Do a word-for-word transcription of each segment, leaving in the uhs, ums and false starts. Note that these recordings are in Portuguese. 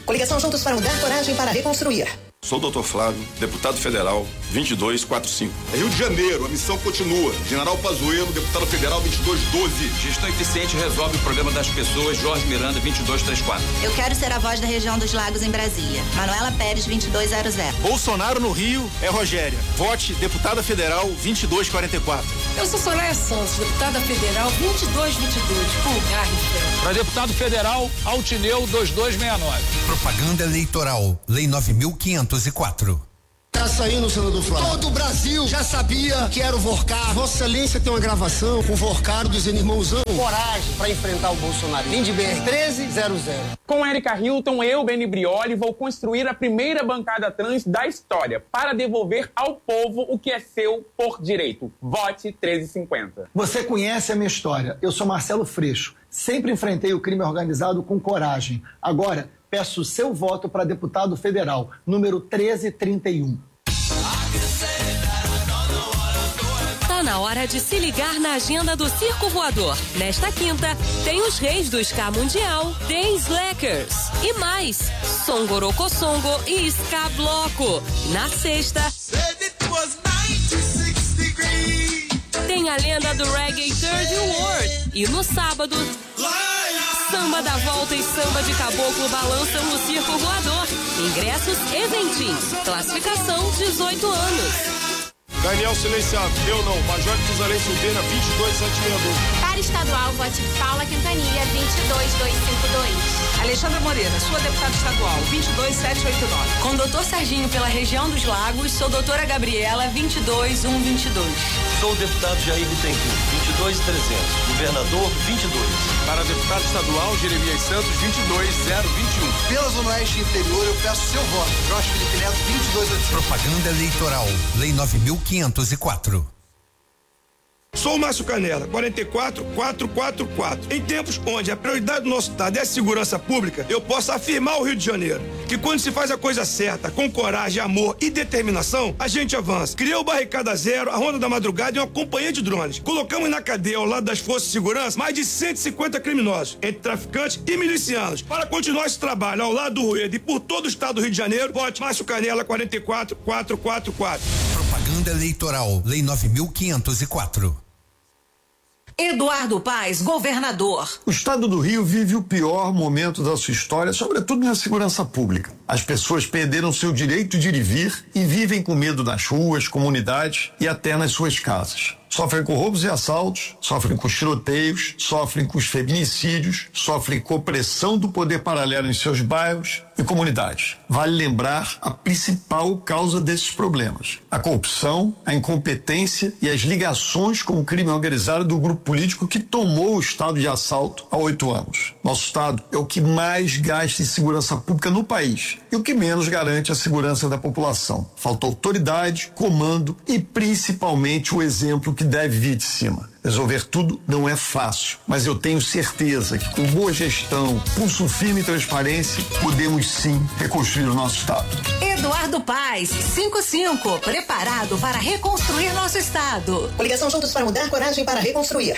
Coligação Juntos para Mudar, Coragem para Reconstruir. Sou o doutor Flávio, deputado federal vinte e dois quarenta e cinco. É Rio de Janeiro, a missão continua. General Pazuello, deputado federal vinte e dois doze. Gestão eficiente resolve o problema das pessoas. Jorge Miranda, vinte e dois trinta e quatro. Eu quero ser a voz da região dos Lagos em Brasília. Manuela Pérez, vinte e dois zero zero. Bolsonaro no Rio é Rogéria. Vote deputada federal vinte e dois quarenta e quatro. Eu sou Soraya Santos, deputada federal vinte e dois vinte e dois. Pulgar e Para deputado federal, Altineu vinte e dois sessenta e nove. Propaganda eleitoral, Lei nove mil quinhentos e quatro. Tá saindo, senador Flávio. Todo o Brasil já sabia que era o Vorcar. Vossa Excelência tem uma gravação com o Vorcar dizendo, irmãozão, coragem para enfrentar o Bolsonaro. Vim de B R treze zero zero. Com Érica Hilton, eu, Beni Brioli, vou construir a primeira bancada trans da história para devolver ao povo o que é seu por direito. Vote treze cinquenta. Você conhece a minha história. Eu sou Marcelo Freixo. Sempre enfrentei o crime organizado com coragem. Agora, peço o seu voto para deputado federal, número treze trinta e um. Tá na hora de se ligar na agenda do Circo Voador. Nesta quinta, tem os reis do Ska Mundial, tem Slackers e mais, Songoroko Songo e Ska Bloco. Na sexta, tem a lenda do Reggae Third World e no sábado, Samba da Volta e Samba de Caboclo balançam no Circo Voador. Ingressos isentinhos. Classificação dezoito anos. Daniel Silenciado, eu não. Major Tuzalém Silveira, vinte e dois sete seis dois. Para estadual, vote Paula Quintanilha, vinte e dois dois cinco dois. Alexandra Morena, sua deputada estadual, vinte e dois sete oito nove. Com doutor Serginho pela região dos Lagos, sou doutora Gabriela, vinte e dois um vinte e dois. Sou o deputado Jair Bittencourt, vinte e dois trezentos. Governador, vinte e dois. Para deputado estadual, Jeremias Santos, vinte e dois zero vinte e um. Pela Zona Oeste Interior, eu peço seu voto. Jorge Felipe Neto, vinte e dois oitocentos. Propaganda eleitoral, Lei nove mil quinhentos e quatro. Sou o Márcio Canela, quarenta e quatro quatrocentos e quarenta e quatro. Em tempos onde a prioridade do nosso estado é a segurança pública, eu posso afirmar ao Rio de Janeiro que quando se faz a coisa certa, com coragem, amor e determinação, a gente avança. Criou o Barricada Zero, a Ronda da Madrugada e uma companhia de drones. Colocamos na cadeia, ao lado das forças de segurança, mais de cento e cinquenta criminosos, entre traficantes e milicianos. Para continuar esse trabalho ao lado do Rueda e por todo o estado do Rio de Janeiro, vote Márcio Canela, quarenta e quatro quatrocentos e quarenta e quatro. Propaganda eleitoral, Lei nove mil quinhentos e quatro. Eduardo Paes, governador. O estado do Rio vive o pior momento da sua história, sobretudo na segurança pública. As pessoas perderam seu direito de ir e vir e vivem com medo nas ruas, comunidades e até nas suas casas. Sofrem com roubos e assaltos, sofrem com tiroteios, sofrem com os feminicídios, sofrem com opressão do poder paralelo em seus bairros e comunidades. Vale lembrar a principal causa desses problemas: a corrupção, a incompetência e as ligações com o crime organizado do grupo político que tomou o estado de assalto há oito anos. Nosso estado é o que mais gasta em segurança pública no país e o que menos garante a segurança da população. Falta autoridade, comando e principalmente o exemplo que deve vir de cima. Resolver tudo não é fácil, mas eu tenho certeza que com boa gestão, pulso firme e transparência, podemos sim reconstruir o nosso estado. Eduardo Paes, cinquenta e cinco, preparado para reconstruir nosso estado. Coligação Juntos para Mudar, Coragem para Reconstruir.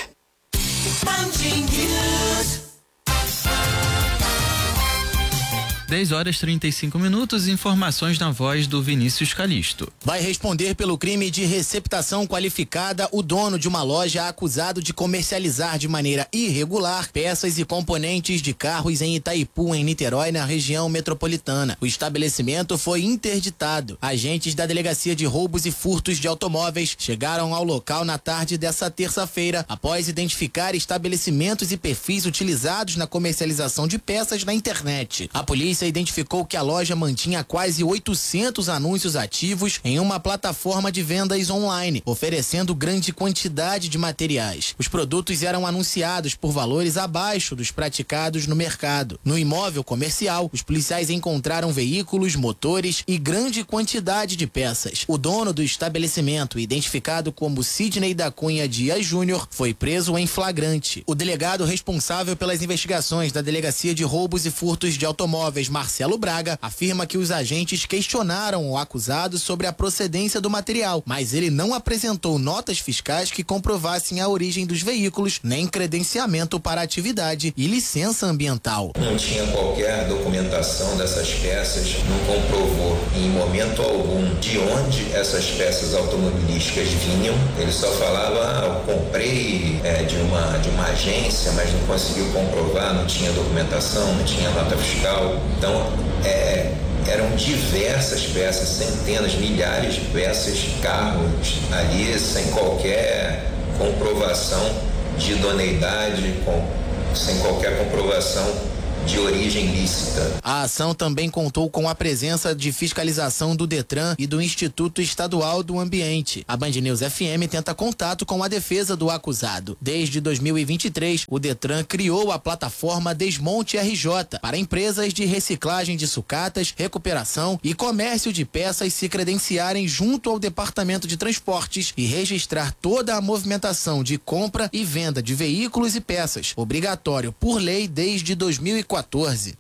dez horas e trinta e cinco minutos, informações na voz do Vinícius Calisto. Vai responder pelo crime de receptação qualificada o dono de uma loja acusado de comercializar de maneira irregular peças e componentes de carros em Itaipu, em Niterói, na região metropolitana. O estabelecimento foi interditado. Agentes da Delegacia de Roubos e Furtos de Automóveis chegaram ao local na tarde dessa terça-feira, após identificar estabelecimentos e perfis utilizados na comercialização de peças na internet. A polícia identificou que a loja mantinha quase oitocentos anúncios ativos em uma plataforma de vendas online, oferecendo grande quantidade de materiais. Os produtos eram anunciados por valores abaixo dos praticados no mercado. No imóvel comercial, os policiais encontraram veículos, motores e grande quantidade de peças. O dono do estabelecimento, identificado como Sidney da Cunha Dias Júnior, foi preso em flagrante. O delegado responsável pelas investigações da Delegacia de Roubos e Furtos de Automóveis, Marcelo Braga, afirma que os agentes questionaram o acusado sobre a procedência do material, mas ele não apresentou notas fiscais que comprovassem a origem dos veículos, nem credenciamento para a atividade e licença ambiental. Não tinha qualquer documentação dessas peças, não comprovou em momento algum de onde essas peças automobilísticas vinham. Ele só falava, ah, eu comprei é, de, uma, de uma agência, mas não conseguiu comprovar, não tinha documentação, não tinha nota fiscal. Então, é, eram diversas peças, centenas, milhares de peças, carros ali sem qualquer comprovação de idoneidade, com, sem qualquer comprovação de origem lícita. A ação também contou com a presença de fiscalização do Detran e do Instituto Estadual do Ambiente. A Band News F M tenta contato com a defesa do acusado. Desde dois mil e vinte e três, o Detran criou a plataforma Desmonte R J para empresas de reciclagem de sucatas, recuperação e comércio de peças se credenciarem junto ao Departamento de Transportes e registrar toda a movimentação de compra e venda de veículos e peças, obrigatório por lei desde dois mil e quatorze.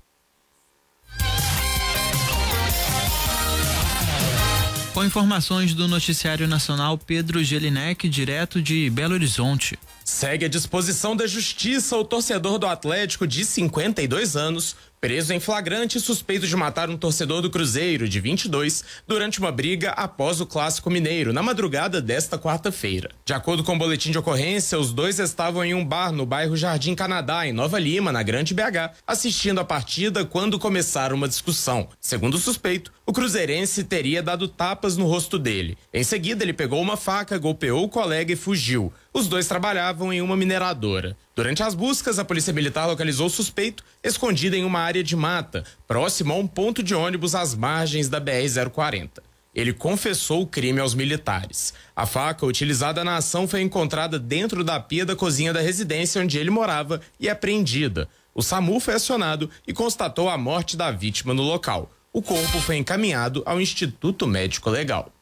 Com informações do Noticiário Nacional, Pedro Gelinek, direto de Belo Horizonte. Segue à disposição da Justiça o torcedor do Atlético de cinquenta e dois anos, preso em flagrante e suspeito de matar um torcedor do Cruzeiro, de vinte e dois, durante uma briga após o Clássico Mineiro, na madrugada desta quarta-feira. De acordo com o boletim de ocorrência, os dois estavam em um bar no bairro Jardim Canadá, em Nova Lima, na Grande B H, assistindo a partida quando começaram uma discussão. Segundo o suspeito, o cruzeirense teria dado tapas no rosto dele. Em seguida, ele pegou uma faca, golpeou o colega e fugiu. Os dois trabalhavam em uma mineradora. Durante as buscas, a polícia militar localizou o suspeito escondido em uma área de mata, próximo a um ponto de ônibus às margens da B R zero quarenta. Ele confessou o crime aos militares. A faca utilizada na ação foi encontrada dentro da pia da cozinha da residência onde ele morava e apreendida. O SAMU foi acionado e constatou a morte da vítima no local. O corpo foi encaminhado ao Instituto Médico Legal.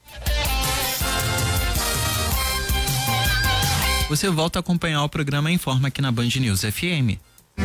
Você volta a acompanhar o programa Informa aqui na Band News F M.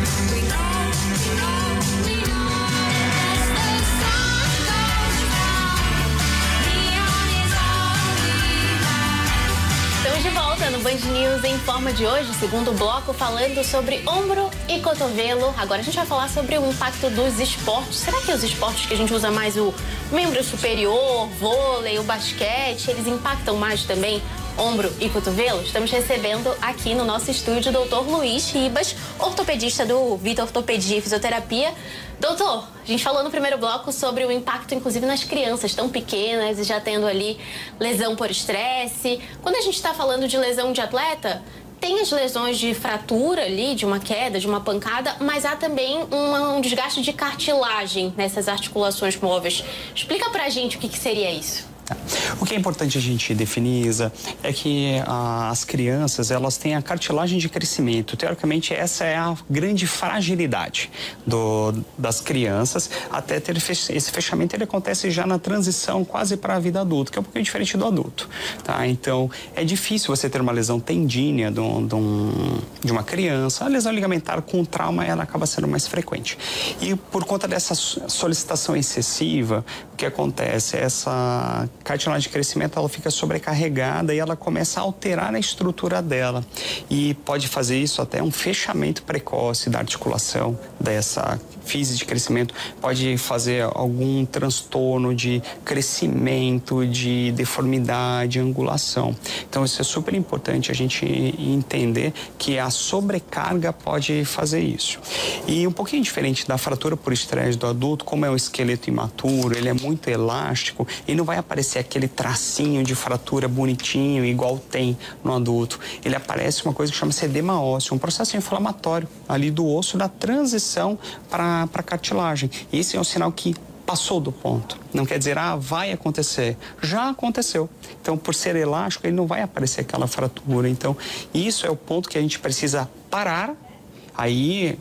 Estamos de volta no Band News Informa de hoje, segundo bloco, falando sobre ombro e cotovelo. Agora a gente vai falar sobre o impacto dos esportes. Será que os esportes que a gente usa mais, o membro superior, vôlei, o basquete, eles impactam mais também ombro e cotovelo? Estamos recebendo aqui no nosso estúdio o doutor Luiz Ribas, ortopedista do Vita Ortopedia e Fisioterapia. Doutor, a gente falou no primeiro bloco sobre o impacto, inclusive, nas crianças tão pequenas e já tendo ali lesão por estresse. Quando a gente está falando de lesão de atleta, tem as lesões de fratura ali, de uma queda, de uma pancada, mas há também um, um desgaste de cartilagem nessas articulações móveis. Explica pra gente o que, que seria isso. O que é importante a gente definir, Isa, é que ah, as crianças, elas têm a cartilagem de crescimento. Teoricamente, essa é a grande fragilidade do, das crianças. Até ter esse fechamento, ele acontece já na transição quase para a vida adulta, que é um pouquinho diferente do adulto, tá? Então, é difícil você ter uma lesão tendínea de, um, de, um, de uma criança. A lesão ligamentar com trauma, ela acaba sendo mais frequente. E por conta dessa solicitação excessiva, o que acontece? Essa cartilagem de crescimento, ela fica sobrecarregada e ela começa a alterar a estrutura dela e pode fazer isso até um fechamento precoce da articulação dessa física de crescimento, pode fazer algum transtorno de crescimento, de deformidade, angulação. Então isso é super importante a gente entender que a sobrecarga pode fazer isso. E um pouquinho diferente da fratura por estresse do adulto, como é um esqueleto imaturo, ele é muito elástico e não vai aparecer aquele tracinho de fratura bonitinho, igual tem no adulto. Ele aparece uma coisa que chama-se edema ósseo, um processo inflamatório ali do osso, da transição para a cartilagem. E esse é um sinal que passou do ponto. Não quer dizer, ah, vai acontecer. Já aconteceu. Então, por ser elástico, ele não vai aparecer aquela fratura. Então, isso é o ponto que a gente precisa parar. Aí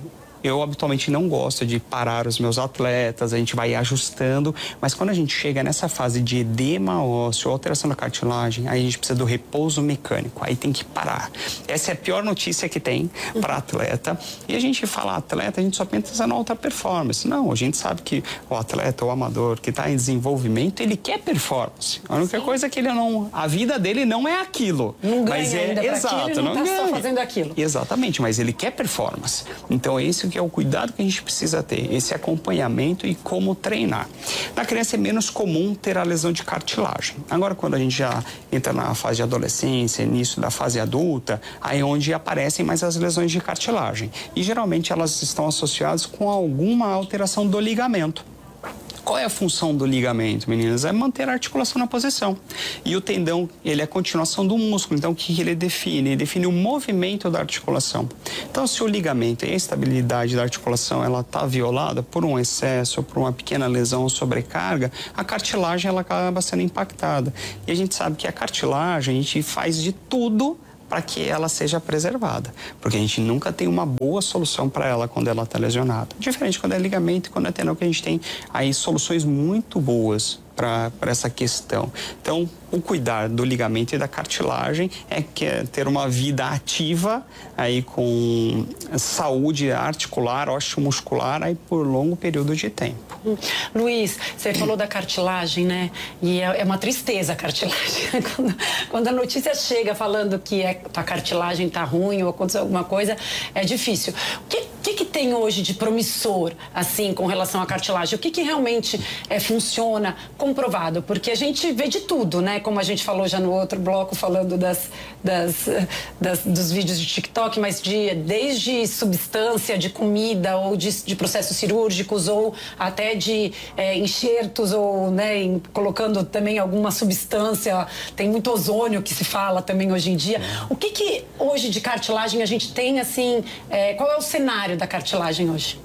eu habitualmente não gosto de parar os meus atletas, a gente vai ajustando, mas quando a gente chega nessa fase de edema ósseo, alteração da cartilagem, aí a gente precisa do repouso mecânico, aí tem que parar. Essa é a pior notícia que tem para atleta. E a gente fala atleta, a gente só pensa na alta performance. Não, a gente sabe que o atleta, o amador que está em desenvolvimento, ele quer performance. A única Sim. coisa é que ele não, a vida dele não é aquilo. Não ganha mas é ainda exato, aquilo, ele não está só fazendo aquilo. Exatamente, mas ele quer performance. Então esse que é o cuidado que a gente precisa ter, esse acompanhamento e como treinar. Na criança é menos comum ter a lesão de cartilagem. Agora, quando a gente já entra na fase de adolescência, início da fase adulta, aí é onde aparecem mais as lesões de cartilagem. E geralmente elas estão associadas com alguma alteração do ligamento. Qual é a função do ligamento, meninas? É manter a articulação na posição. E o tendão, ele é a continuação do músculo. Então, o que ele define? Ele define o movimento da articulação. Então, se o ligamento e a estabilidade da articulação ela está violada por um excesso, ou por uma pequena lesão ou sobrecarga, a cartilagem ela acaba sendo impactada. E a gente sabe que a cartilagem, a gente faz de tudo para que ela seja preservada, porque a gente nunca tem uma boa solução para ela quando ela está lesionada. Diferente quando é ligamento e quando é tendão, que a gente tem aí soluções muito boas para essa questão. Então, o cuidar do ligamento e da cartilagem é, que é ter uma vida ativa aí com saúde articular, osteomuscular aí por longo período de tempo. Luiz, você falou da cartilagem, né? E é, é uma tristeza a cartilagem. Quando, quando a notícia chega falando que é, a cartilagem tá ruim ou aconteceu alguma coisa, é difícil. O que, que, que tem hoje de promissor, assim, com relação à cartilagem? O que, que realmente é, funciona comprovado? Porque a gente vê de tudo, né? Como a gente falou já no outro bloco, falando das, das, das, dos vídeos de TikTok, mas de, desde substância de comida ou de, de processos cirúrgicos ou até de é, enxertos ou, né, em, colocando também alguma substância. Tem muito ozônio que se fala também hoje em dia. O que que hoje de cartilagem a gente tem, assim, é, qual é o cenário da cartilagem hoje?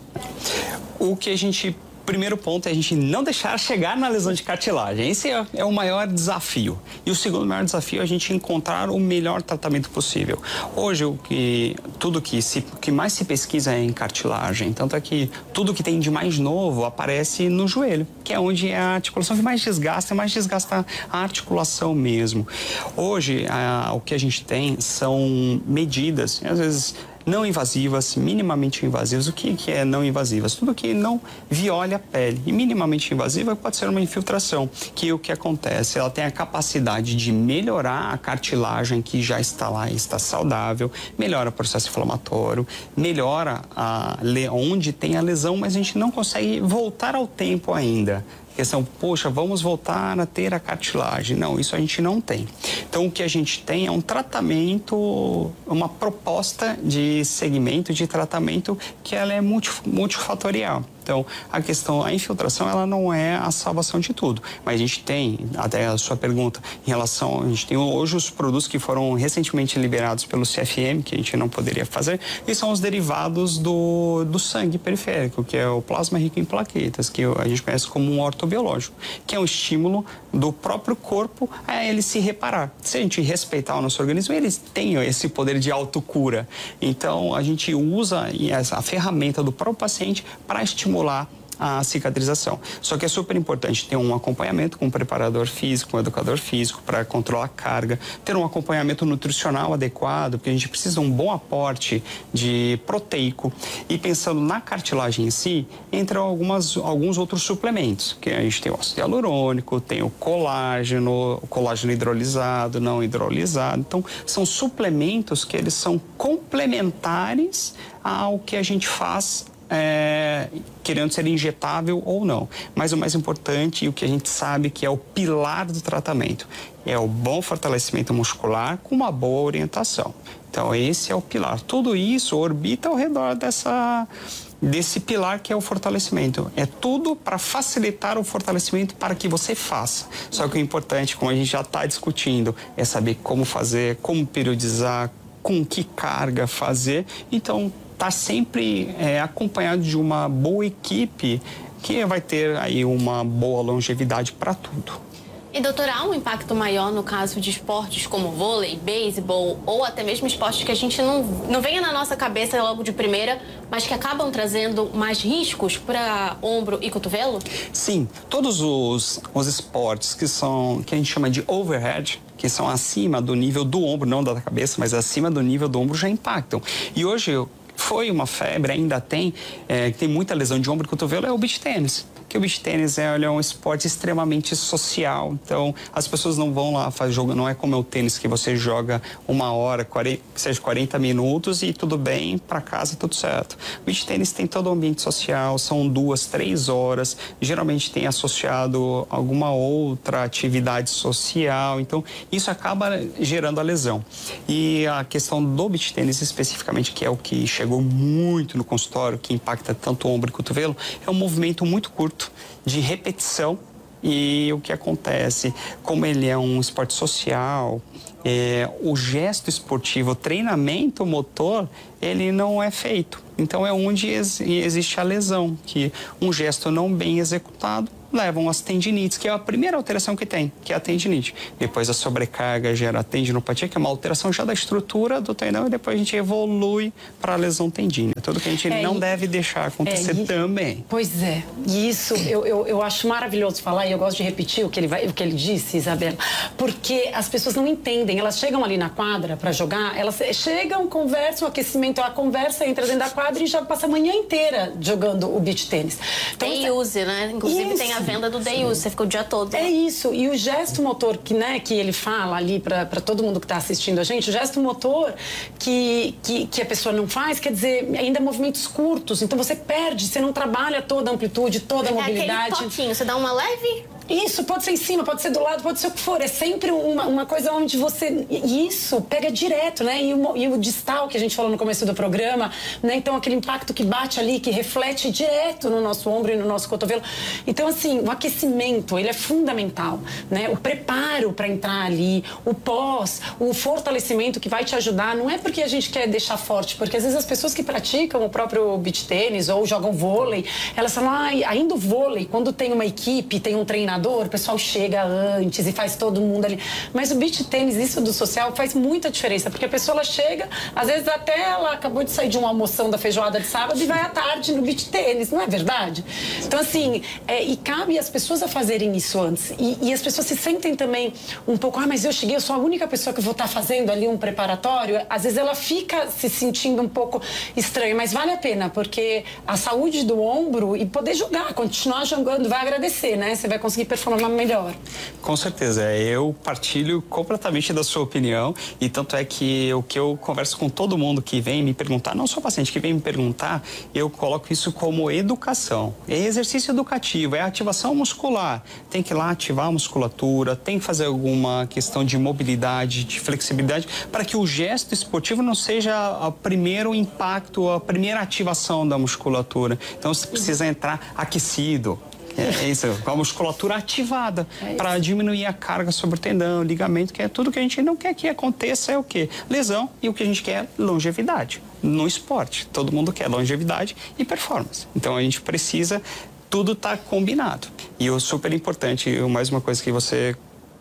O que a gente... Primeiro ponto é a gente não deixar chegar na lesão de cartilagem. Esse é, é o maior desafio. E o segundo maior desafio é a gente encontrar o melhor tratamento possível. Hoje, o que, tudo que, se, que mais se pesquisa é em cartilagem. Tanto é que tudo que tem de mais novo aparece no joelho, que é onde é a articulação que mais desgasta, mais desgasta a articulação mesmo. Hoje, a, o que a gente tem são medidas, às vezes... não invasivas, minimamente invasivas. O que, que é não invasivas? Tudo que não viole a pele. E minimamente invasiva pode ser uma infiltração, que o que acontece? Ela tem a capacidade de melhorar a cartilagem que já está lá e está saudável, melhora o processo inflamatório, melhora a, onde tem a lesão, mas a gente não consegue voltar ao tempo ainda. Questão, poxa, vamos voltar a ter a cartilagem. Não, isso a gente não tem. Então, o que a gente tem é um tratamento, uma proposta de segmento, de tratamento que ela é multi, multifatorial. Então, a questão, a infiltração, ela não é a salvação de tudo. Mas a gente tem, até a sua pergunta, em relação, a gente tem hoje os produtos que foram recentemente liberados pelo C F M, que a gente não poderia fazer, e são os derivados do, do sangue periférico, que é o plasma rico em plaquetas, que a gente conhece como um ortobiológico, que é um estímulo do próprio corpo a ele se reparar. Se a gente respeitar o nosso organismo, eles têm esse poder de autocura. Então, a gente usa a ferramenta do próprio paciente para estimular a cicatrização. Só que é super importante ter um acompanhamento com um preparador físico, um educador físico para controlar a carga, ter um acompanhamento nutricional adequado, porque a gente precisa de um bom aporte de proteico. E pensando na cartilagem em si, entram algumas, alguns outros suplementos, que a gente tem o ácido hialurônico, tem o colágeno, o colágeno hidrolisado, não hidrolisado. Então, são suplementos que eles são complementares ao que a gente faz É, querendo ser injetável ou não. Mas o mais importante e o que a gente sabe que é o pilar do tratamento é o bom fortalecimento muscular com uma boa orientação. Então esse é o pilar. Tudo isso orbita ao redor dessa, desse pilar que é o fortalecimento. É tudo para facilitar o fortalecimento para que você faça. Só que o importante, como a gente já está discutindo, é saber como fazer, como periodizar, com que carga fazer. Então está sempre é, acompanhado de uma boa equipe que vai ter aí uma boa longevidade para tudo. E, doutora, há um impacto maior no caso de esportes como vôlei, beisebol ou até mesmo esportes que a gente não, não venha na nossa cabeça logo de primeira, mas que acabam trazendo mais riscos para ombro e cotovelo? Sim, todos os, os esportes que são, que a gente chama de overhead, que são acima do nível do ombro, não da cabeça, mas acima do nível do ombro, já impactam. E hoje foi uma febre, ainda tem, é, que tem muita lesão de ombro e cotovelo, é o beach tênis. Que o beach tênis é, é um esporte extremamente social, então as pessoas não vão lá fazer jogo, não é como é o tênis que você joga uma hora, quarenta, que seja quarenta minutos e tudo bem, para casa tudo certo. O beach tênis tem todo o ambiente social, são duas, três horas, geralmente tem associado alguma outra atividade social, então isso acaba gerando a lesão. E a questão do beach tênis especificamente, que é o que chegou muito no consultório, que impacta tanto o ombro e o cotovelo, é um movimento muito curto de repetição. E o que acontece, como ele é um esporte social, é, o gesto esportivo, o treinamento motor, ele não é feito. Então é onde ex existe a lesão, que um gesto não bem executado levam às tendinites, que é a primeira alteração que tem, que é a tendinite. Depois a sobrecarga gera a tendinopatia, que é uma alteração já da estrutura do tendão, e depois a gente evolui para a lesão tendínica. Tudo que a gente é, não e, deve deixar acontecer é, e, também. Pois é. E isso eu, eu, eu acho maravilhoso falar, e eu gosto de repetir o que ele, vai, o que ele disse, Isabela, porque as pessoas não entendem. Elas chegam ali na quadra para jogar, elas chegam, conversam, o aquecimento, a conversa entra dentro da quadra e já passa a manhã inteira jogando o beach tênis. Então, day use, né? Inclusive isso. Tem a venda do day use, você fica o dia todo. É isso, e o gesto motor que, né, que ele fala ali para todo mundo que está assistindo a gente, o gesto motor que, que, que a pessoa não faz, quer dizer, ainda movimentos curtos, então você perde, você não trabalha toda a amplitude, toda a mobilidade. É aquele toquinho, você dá uma leve... Isso, pode ser em cima, pode ser do lado, pode ser o que for. É sempre uma, uma coisa onde você... Isso pega direto, né? E o, e o distal, que a gente falou no começo do programa, né? Então, aquele impacto que bate ali, que reflete direto no nosso ombro e no nosso cotovelo. Então, assim, o aquecimento, ele é fundamental, né? O preparo para entrar ali, o pós, o fortalecimento que vai te ajudar. Não é porque a gente quer deixar forte, porque às vezes as pessoas que praticam o próprio beach tênis ou jogam vôlei, elas falam, ah, ainda o vôlei, quando tem uma equipe, tem um treinador, o pessoal chega antes e faz todo mundo ali. Mas o beach tênis, isso do social, faz muita diferença, porque a pessoa ela chega, às vezes até ela acabou de sair de uma almoção da feijoada de sábado e vai à tarde no beach tênis, não é verdade? Então, assim, é, e cabe as pessoas a fazerem isso antes. E, e as pessoas se sentem também um pouco, ah, mas eu cheguei, eu sou a única pessoa que vou estar fazendo ali um preparatório. Às vezes ela fica se sentindo um pouco estranha, mas vale a pena, porque a saúde do ombro e poder jogar, continuar jogando, vai agradecer, né? Você vai conseguir performar melhor. Com certeza, eu partilho completamente da sua opinião, e tanto é que o que eu converso com todo mundo que vem me perguntar, não só paciente que vem me perguntar, eu coloco isso como educação. É exercício educativo, é ativação muscular. Tem que ir lá ativar a musculatura, tem que fazer alguma questão de mobilidade, de flexibilidade, para que o gesto esportivo não seja o primeiro impacto, a primeira ativação da musculatura. Então você precisa entrar aquecido. É isso, com a musculatura ativada, é para diminuir a carga sobre o tendão, ligamento, que é tudo que a gente não quer que aconteça, é o quê? Lesão, e o que a gente quer é longevidade. No esporte, todo mundo quer longevidade e performance. Então a gente precisa, tudo tá combinado. E o super importante, mais uma coisa que você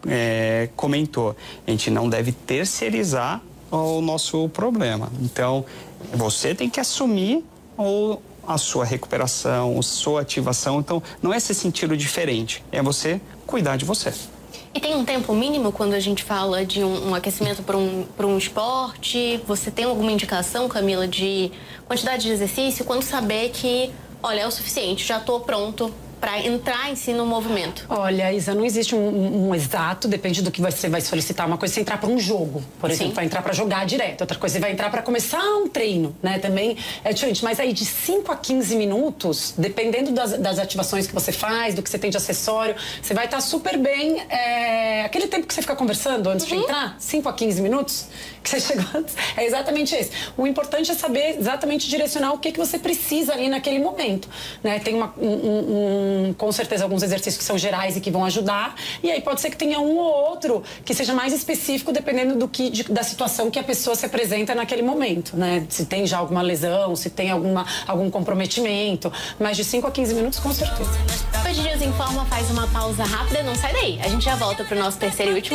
é, comentou, a gente não deve terceirizar o nosso problema. Então, você tem que assumir o a sua recuperação, a sua ativação. Então, não é se sentir diferente, é você cuidar de você. E tem um tempo mínimo quando a gente fala de um, um aquecimento para um, para um esporte? Você tem alguma indicação, Camila, de quantidade de exercício? Quando saber que, olha, é o suficiente, já estou pronto para entrar em si no movimento? Olha, Isa, não existe um, um, um exato, depende do que você vai solicitar. Uma coisa é você entrar para um jogo, por exemplo, Sim. vai entrar para jogar direto. Outra coisa, você vai entrar para começar um treino, né? Também é diferente. Mas aí de cinco a quinze minutos, dependendo das, das ativações que você faz, do que você tem de acessório, você vai estar super bem. É... Aquele tempo que você fica conversando antes uhum. de entrar, cinco a quinze minutos, que você chegou antes, é exatamente esse. O importante é saber exatamente direcionar o que, que você precisa ali naquele momento, né? Tem uma, um, um Então, com certeza, alguns exercícios que são gerais e que vão ajudar. E aí pode ser que tenha um ou outro que seja mais específico, dependendo do que, de, da situação que a pessoa se apresenta naquele momento, né? Se tem já alguma lesão, se tem alguma, algum comprometimento. Mas de cinco a quinze minutos, com certeza. Band News Informa faz uma pausa rápida, não sai daí. A gente já volta para o nosso terceiro e último